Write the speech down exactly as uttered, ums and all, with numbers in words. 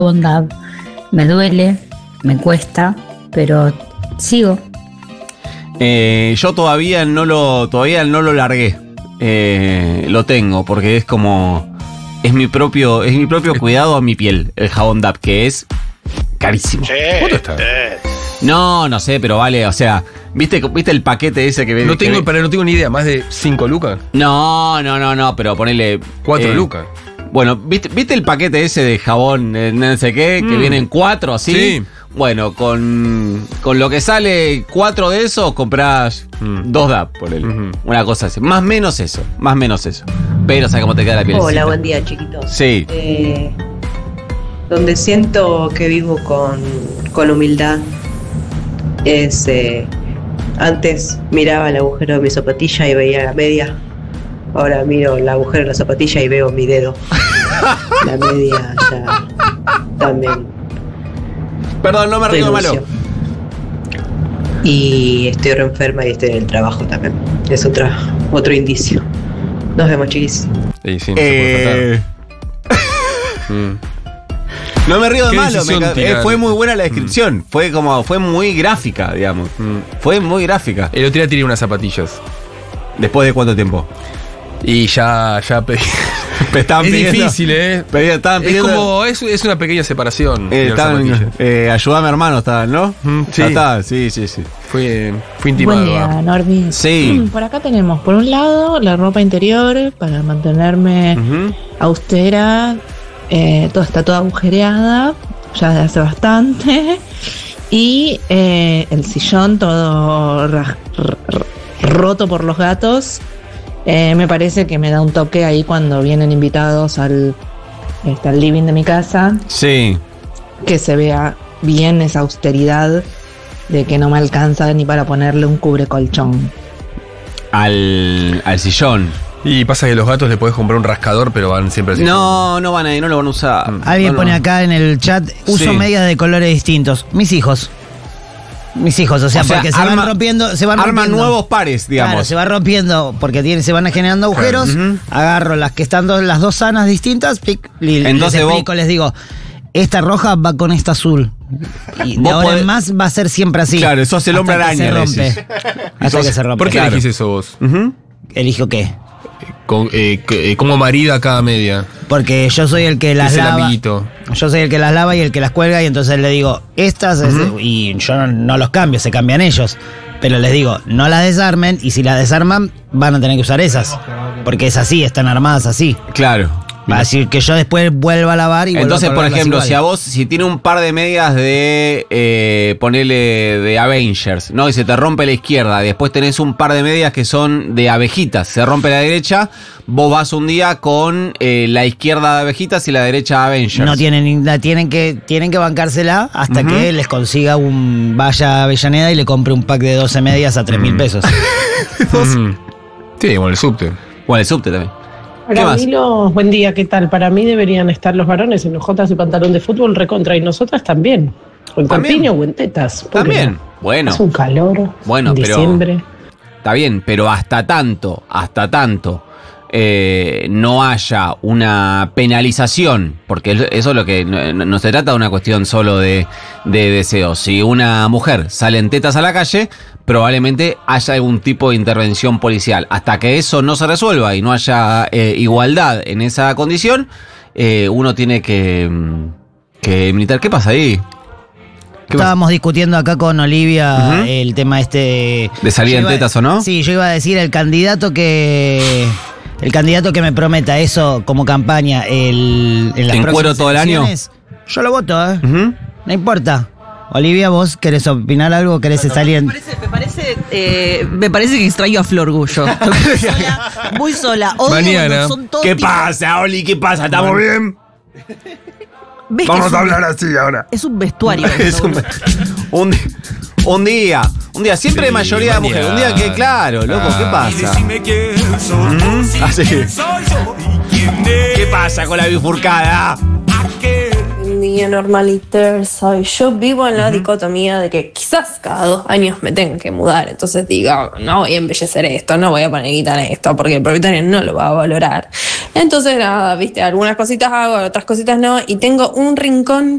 bondad. Me duele, me cuesta, pero sigo. Eh, yo todavía no lo, todavía no lo largué. Eh, lo tengo porque es como es mi propio, es mi propio cuidado a mi piel, el jabón Dove, que es carísimo. Sí, ¿Cuánto está? sí. No, no sé, pero vale, o sea, ¿viste, viste el paquete ese que viene? No tengo, pero no tengo ni idea, más de cinco lucas. No, no, no, no, pero ponele cuatro eh, lucas. Bueno, ¿viste, ¿viste el paquete ese de jabón, eh, no sé qué, que Mm. vienen cuatro así? Sí. Bueno, con, con lo que sale cuatro de esos, comprás Mm. dos D A P, por él. Ujú. Una cosa así. Más menos eso, más menos eso. Pero, ¿sabes cómo te queda la piel? Hola, buen día, chiquitos. Sí. Eh, donde siento que vivo con, con humildad es eh, antes miraba el agujero de mi zapatilla y veía la media. Ahora miro el agujero de la zapatilla y veo mi dedo. La media ya también. Perdón, no me río de malo. renuncio. Y estoy re enferma y estoy en el trabajo también. Es otra, otro indicio. Nos vemos, chiquis. Sí, sí, no se puede Eh, faltar. Mm. no me río de ¿Qué malo. Me decisión ca- eh, final? fue muy buena la descripción. Fue como, fue muy gráfica, digamos. Mm. Fue muy gráfica. El otro día tiré unas zapatillas. ¿Después de cuánto tiempo? Y ya, ya pedí. Estaban Es pidiendo- difícil, ¿eh? pedían- estaban Es pidiendo. como, es, es una pequeña separación. eh, tirar estaban, zapatillas. eh, ayúdame, hermano, estaban, ¿no? Mm, Ya sí. está, sí, sí, sí. Fue, fue intimado. Buen día, ah. Norby. Sí. Por acá tenemos, por un lado, la ropa interior para mantenerme Ujú. austera. Eh, todo está toda agujereada, ya desde hace bastante. Y eh, el sillón todo ra- r- r- roto por los gatos. Eh, me parece que me da un toque ahí cuando vienen invitados al, este, al living de mi casa, Sí. que se vea bien esa austeridad de que no me alcanza ni para ponerle un cubre colchón. Al, al sillón. Y pasa que los gatos le podés comprar un rascador, pero van siempre así. No, no van a ir, no lo van a usar. Alguien No, pone no. acá en el chat, uso Sí. medias de colores distintos. Mis hijos. Mis hijos, o sea, O sea, porque se arma- van rompiendo, se van Arman rompiendo. nuevos pares, digamos. Claro, se va rompiendo porque tiene, se van generando agujeros. Claro. Ujú. Agarro las que están dos, las dos sanas distintas, pic, y Entonces les vos- explico, les digo, esta roja va con esta azul. Y de Vos ahora podés- en más va a ser siempre así. Claro, sos el hombre hasta que araña, se le rompe. decís. Hasta que se rompe. ¿Por qué Claro. elegís eso vos? Ujú. ¿Elijo qué? Con, eh, que- eh, ¿Cómo marida cada media? Porque yo soy el que las Es el lava. amiguito. Yo soy el que las lava y el que las cuelga y entonces le digo, estas, es- y yo no, no los cambio, se cambian ellos. Pero les digo, no las desarmen y si las desarman van a tener que usar esas. Porque es así, están armadas así. Claro. Va a decir que yo después vuelva a lavar y vuelva Entonces, a por colgarlas ejemplo, igual. si a vos, si tiene un par de medias de, eh, ponele, de Avengers, ¿no? Y se te rompe la izquierda, después tenés un par de medias que son de abejitas, se rompe la derecha, vos vas un día con eh, la izquierda de abejitas y la derecha de Avengers. No tienen, la tienen que, tienen que bancársela hasta Ujú. que les consiga un vaya a Avellaneda y le compre un pack de doce medias a tres mil pesos. Ujú. Sí, como el subte. O el subte también. ¿Qué Para más? mí los, buen día, ¿qué tal? Para mí deberían estar los varones en ojotas y pantalón de fútbol recontra y nosotras también. O en También. corpiño o en tetas. ¿por qué También. no? Bueno, Es un calor. Bueno, en pero- diciembre. está bien, pero hasta tanto, hasta tanto eh, no haya una penalización, porque eso es lo que no, no se trata de una cuestión solo de, de deseo. Si una mujer sale en tetas a la calle, probablemente haya algún tipo de intervención policial. Hasta que eso no se resuelva y no haya eh, igualdad en esa condición, eh, uno tiene que, mm, que militar. ¿Qué pasa ahí? ¿Qué pasa? Estábamos discutiendo acá con Olivia Ujú. el tema este... ¿De salir Yo en iba- tetas o no? Sí, yo iba a decir el candidato que... El candidato que me prometa eso como campaña el, en las ¿En próximas cuero todo el año? elecciones, yo lo voto, ¿eh? Ujú. No importa. Olivia, ¿vos querés opinar algo? ¿Querés salir en...? Me parece, me parece, eh, me parece que extraño a Flor Gullo. Muy sola, muy sola. Odio Mañana. cuando son todos ¿Qué tipos- pasa, Oli? ¿Qué pasa? ¿Estamos bien? ¿Ves que es un- así ahora. Es un vestuario. Es esto, un, boludo. un, di- un día, un día, siempre Sí, de mayoría de mujeres. Un día que, mañana. claro, loco, ¿qué Ah. pasa? Así. ¿Qué pasa con la bifurcada? día normaliter, soy. Yo vivo en la uh-huh. dicotomía de que quizás cada dos años me tenga que mudar. Entonces digo, no voy a embellecer esto, no voy a poner guita en esto, porque el propietario no lo va a valorar. Entonces, nada, viste, algunas cositas hago, otras cositas no. Y tengo un rincón